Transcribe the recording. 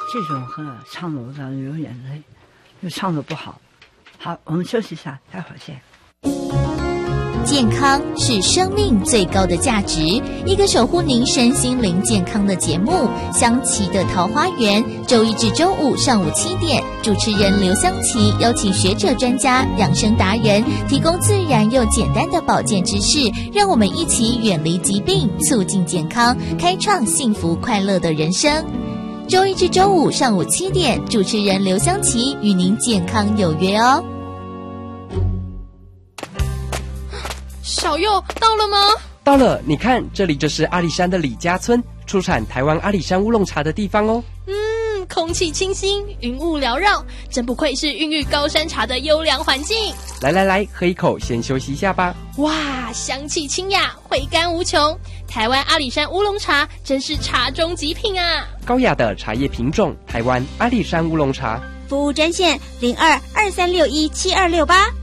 这种唱的我当时流眼泪，就唱的不好。好，我们休息一下，待会儿见。 健康是生命最高的价值，一个守护您身心灵健康的节目《香琪的桃花源》，周一至周五上午7点，主持人刘香琪邀请学者专家、养生达人，提供自然又简单的保健知识，让我们一起远离疾病，促进健康，开创幸福快乐的人生。周一至周五上午7点，主持人刘香琪与您健康有约哦。 小佑到了吗？ 到了，你看，这里就是阿里山的李家村，出产台湾阿里山乌龙茶的地方哦。 空气清新，云雾缭绕，真不愧是孕育高山茶的优良环境。 来，喝一口，先休息一下吧。 哇，香气清雅，回甘无穷。台湾阿里山乌龙茶真是茶中极品啊！ 高雅的茶叶品种，台湾阿里山乌龙茶。 服务专线0223617268。